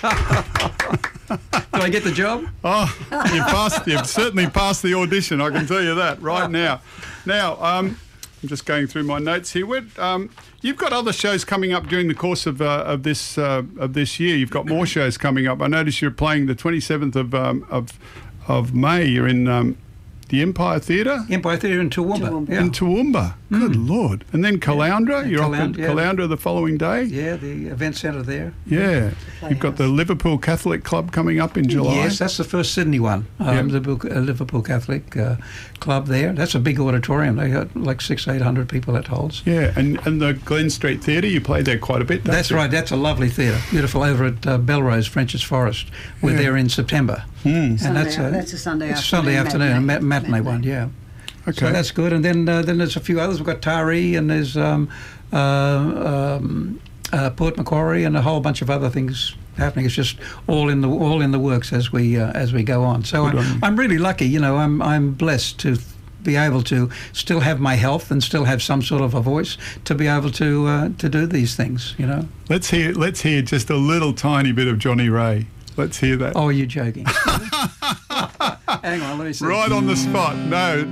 Do I get the job? Oh, you've certainly passed the audition, I can tell you that right now. Now, I'm just going through my notes here. You've got other shows coming up during the course of this year. You've got more shows coming up. I notice you're playing the 27th of May. You're in the Empire Theatre? Empire Theatre in Toowoomba. Yeah. In Toowoomba. Good Lord. And then Caloundra? You're off at Caloundra the following day? Yeah, the event centre there. Yeah. You've got the Liverpool Catholic Club coming up in July. Yes, that's the first Sydney one. The Liverpool Catholic Club there. That's a big auditorium. They got like 600-800 people that holds. Yeah, and the Glen Street Theatre, you play there quite a bit, don't you? That's right. That's a lovely theatre. Beautiful over at Belrose, French's Forest. We're there in September. And that's a Sunday afternoon. It's Sunday afternoon, matinee one, yeah. Okay. So that's good. And then there's a few others. We've got Taree and there's Port Macquarie and a whole bunch of other things happening. It's just all in the works as we go on. So I'm really lucky. You know, I'm blessed to be able to still have my health and still have some sort of a voice to be able to do these things. You know. Let's hear just a little tiny bit of Johnny Ray. Let's hear that. Oh, you're joking. Hang on, let me see. Right on the spot. No.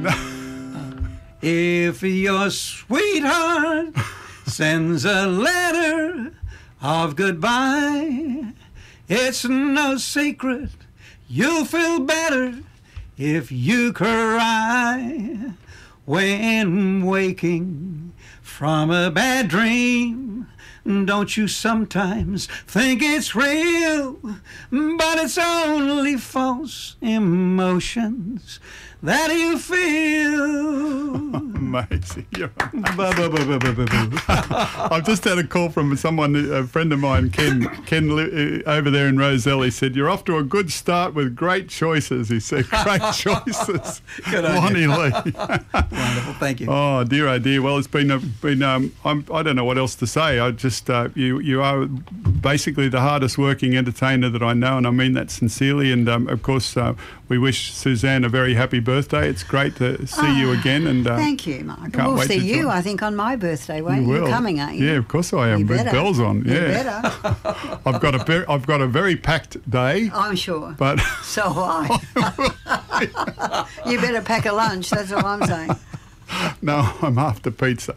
If your sweetheart sends a letter of goodbye, it's no secret you'll feel better if you cry. When waking from a bad dream, don't you sometimes think it's real, but it's only false emotions that you feel. Amazing. You're amazing. I've just had a call from a friend of mine, Ken over there in Roselle. He said, "You're off to a good start with great choices." He said, "Great choices." Good on Lonnie you. Lee. Wonderful, thank you. Oh dear, oh dear. Well, it's been. I don't know what else to say. I just you are basically the hardest working entertainer that I know, and I mean that sincerely. And of course, we wish Suzanne a very happy birthday. It's great to see you again. And thank you, Mark. We'll see you, I think, on my birthday, won't you? You're coming, aren't you? Yeah, of course I am. You With better. bells on. Yeah. You better. I've got a very packed day. I'm sure. But so have I. You better pack a lunch. That's all I'm saying. No, I'm after pizza.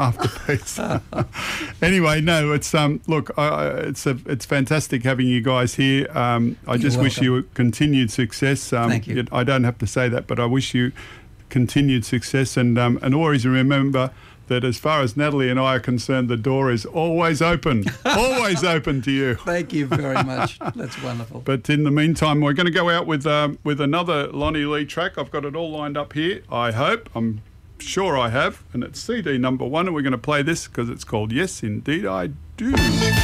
Anyway, no, it's look, it's fantastic having you guys here. I just wish you continued success. Thank you. I don't have to say that, but I wish you continued success, and always remember that as far as Natalie and I are concerned, the door is always open, always open to you. Thank you very much. That's wonderful. But in the meantime, we're going to go out with another Lonnie Lee track. I've got it all lined up here. I hope. I'm sure I have, and it's CD number 1, and we're going to play this because it's called Yes Indeed I Do.